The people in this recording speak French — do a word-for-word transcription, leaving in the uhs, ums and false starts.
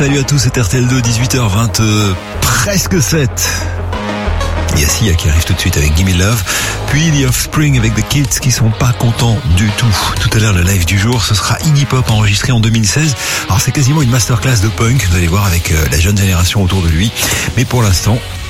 Salut à tous, c'est R T L deux, dix-huit heures vingt, euh, presque sept. Il y a Sia qui arrive tout de suite avec Gimme Love, puis The Offspring avec The Kids qui sont pas contents du tout. Tout à l'heure, le live du jour, ce sera Iggy Pop enregistré en deux mille seize. Alors c'est quasiment une masterclass de punk, vous allez voir, avec euh, la jeune génération autour de lui. Mais pour l'instant,